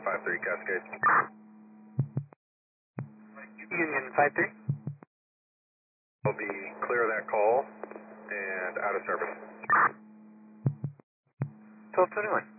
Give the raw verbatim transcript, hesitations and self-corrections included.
five three Cascade. Union five three. I'll be clear of that call and out of service. twelve twenty-one.